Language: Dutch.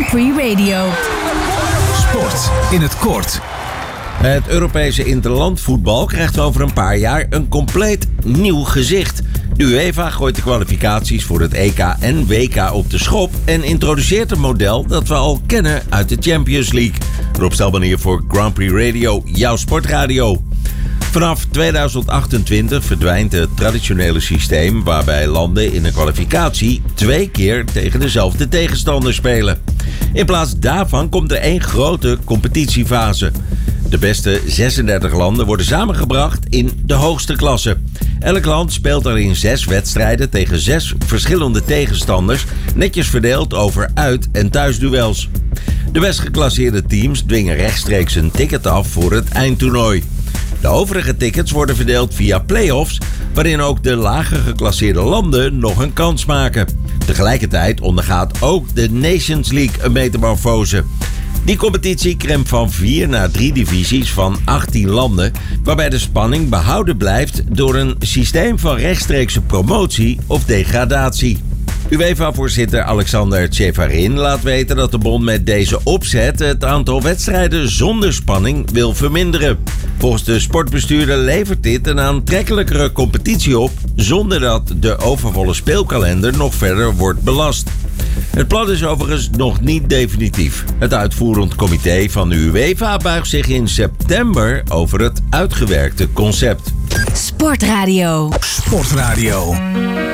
Prix Radio. Sport in het kort. Het Europese interlandvoetbal krijgt over een paar jaar een compleet nieuw gezicht. De UEFA gooit de kwalificaties voor het EK en WK op de schop en introduceert een model dat we al kennen uit de Champions League. Rob Stelman hier voor Grand Prix Radio, jouw sportradio. Vanaf 2028 verdwijnt het traditionele systeem waarbij landen in een kwalificatie 2 keer tegen dezelfde tegenstander spelen. In plaats daarvan komt er 1 grote competitiefase. De beste 36 landen worden samengebracht in de hoogste klasse. Elk land speelt daarin 6 wedstrijden tegen 6 verschillende tegenstanders, netjes verdeeld over uit- en thuisduels. De best geclasseerde teams dwingen rechtstreeks een ticket af voor het eindtoernooi. De overige tickets worden verdeeld via play-offs, waarin ook de lager geclasseerde landen nog een kans maken. Tegelijkertijd ondergaat ook de Nations League een metamorfose. Die competitie krimpt van 4 naar 3 divisies van 18 landen, waarbij de spanning behouden blijft door een systeem van rechtstreekse promotie of degradatie. UEFA-voorzitter Alexander Tsevarin laat weten dat de bond met deze opzet het aantal wedstrijden zonder spanning wil verminderen. Volgens de sportbestuurder levert dit een aantrekkelijkere competitie op, zonder dat de overvolle speelkalender nog verder wordt belast. Het plan is overigens nog niet definitief. Het uitvoerend comité van de UEFA buigt zich in september over het uitgewerkte concept. Sportradio. Sportradio.